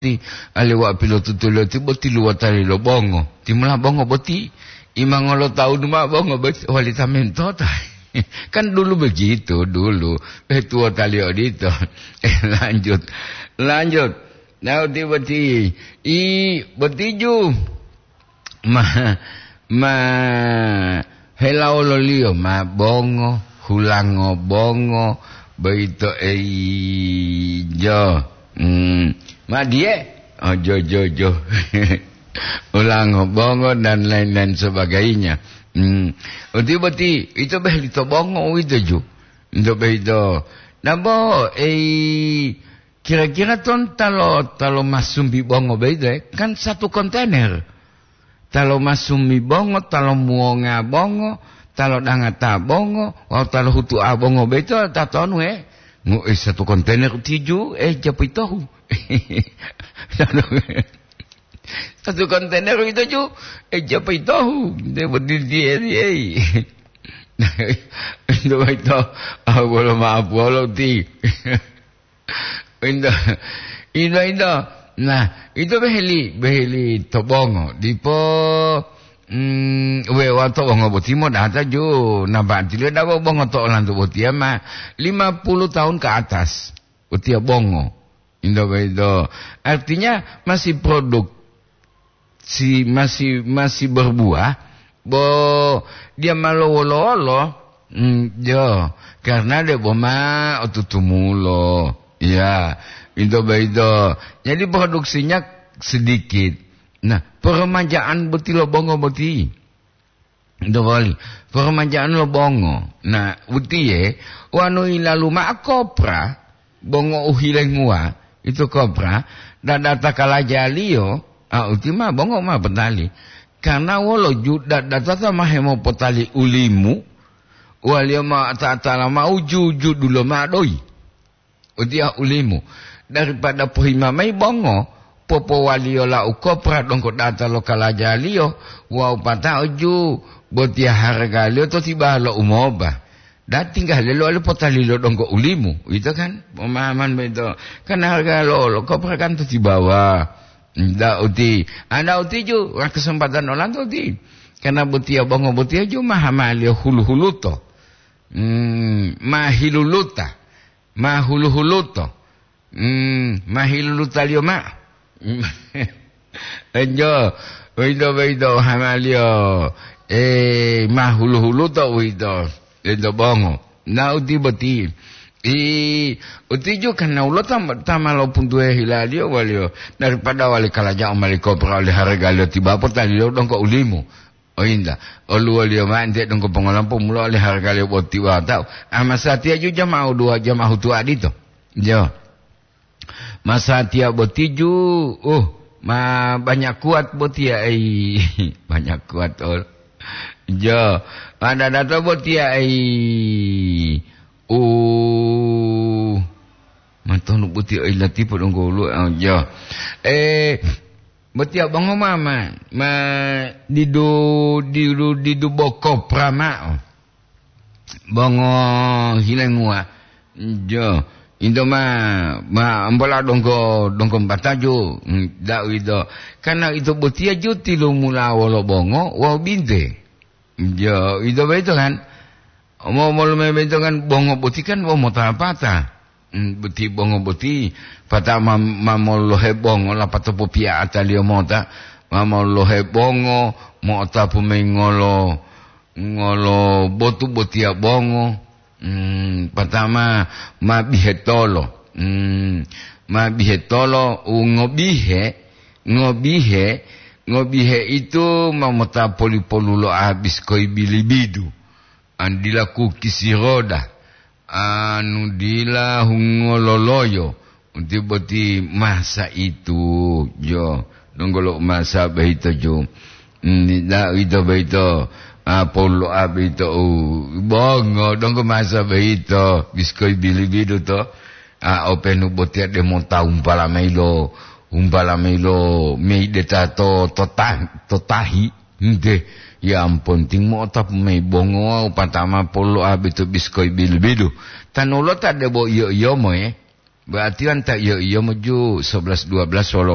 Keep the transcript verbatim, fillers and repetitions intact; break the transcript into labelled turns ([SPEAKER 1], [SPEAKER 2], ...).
[SPEAKER 1] ti aliwa piloto tulo ti boti luwa tali lo bongo ti mula bongo boti imang lo tahu numa bongo boti wali tamento ta kan dulu begitu dulu eh tua tali odito eh lanjut lanjut nah ti boti i boti ju ma ma helau lo lio ma bongo hulango bongo beito ei jo Hmm, ma dia, oh jo jo jo, ulang bongo dan lain-lain sebagainya. Hmm, uti beti itu behlito bongo itu ju, itu beito. Nabo eh kira-kira ton talo talo masumbi bongo beito eh, kan satu kontainer. Talo masumbi bongo, talo muonga bongo, talo dangata bongo, atau talo hutu abongo beito tatonu eh. Ngo eh satu kontainer tiju eh japai tahu. Satu kontainer itu ju eh japai tahu. Dia berdiri dia eh. Itu itu ah boleh maaf boleh ti. Itu itu itu. Nah, itu beheli beheli tobongo dipo Hmm, we wato bongo boti mo data jo nampak tidak ada bongo to lan to boti ama lima puluh tahun ke atas boti bongo indo bedo artinya masih produk si masih masih berbuah bo dia malo-lolo hmm, jo karena dia boma otutumulo ya indo bedo jadi produksinya sedikit. Nah, peremajaan boti lo bongo boti. Itu kali. Peremajaan lo bongo. Nah, boti ye, wanu ilalu ma kopra, bongo uhilengua, itu kopra, dan data kalajaliyo, ah ultima bongo ma petali. Karena walo juda data ma hemo petali ulimu, walio ma ta'atala ma uju dulu ma doi. Utia ulimu. Daripada pohimamai bongo, popo walio la ukopra dongko data lokal aja lio wa upata oju botia harga lio to tiba lo umoba da tinggal lo lo potali lo dongko ulimu itu kan pemahaman begitu kan harga lo lo kopra kan to tibawa da uti anda uti ju kesempatan olan to uti karena botia bongo botia ju mahama lio hulu huluto hmm mahiluluta mahuluhuluto hmm mahiluluta lio ma enjo wido wido hamalio eh mahulu-hulu to wido wido bongo na uti boti i uti jo kana ulo tam tamalo puntue hilalio walio daripada wali kalaja omali kopra oleh harga lio tiba portali lo dongko ulimu oh inda olu walio mande dongko pengolampo mulo oleh harga lio boti wa tau amasati aju jam au dua jam au tu adito jo masa tiap botiju, oh, ma banyak kuat botia ai, banyak kuat ol. Jo, ada data botia ai, oh, mantan botia ai lati podong golu, jo. Eh, botia bango mama, ma didu didu didu boko prama, bango hilangua, jo. Indo ma ma ambola dongko dongko bataju da ido karena itu botia juti lu mula wolo bongo wa binte jo ido beto kan mau mau me beto kan bongo boti kan wa mota pata boti bongo boti pata ma ma lo he bongo la pato popia atalio mota ma lo he bongo mota pumengolo ngolo botu botia bongo Hmm, pertama mabihetolo hmm, mabihetolo ngobihe ngobihe ngobihe itu mamota polipolulo habis koi bilibidu andila kukisiroda anu dila hungololoyo untuk boti masa itu jo nonggolo masa bahito jo nida itu bahito Apollo abito bongo dongko masa bahito biskoi bilibidu to a openu botia de monta umpala melo umpala melo meide tato totah totahi nde ya ampun ting mo tap me bongo patama polo abito biskoi bilibidu tanulo ta de bo yo yo mo eh berarti kan tak yo yo mo ju sebelas dua belas solo